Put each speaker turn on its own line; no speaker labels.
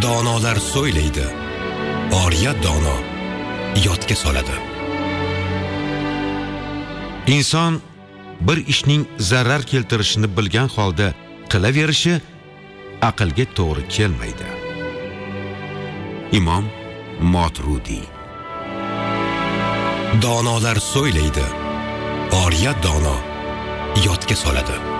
Donolar so'ylaydi, oriyat dono yodga soladi.
Inson bir ishning zarar keltirishini bilgan holda qilaverishi aqlga to'g'ri kelmaydi. Imom Moturudi.
Donolar so'ylaydi, oriyat dono yodga soladi.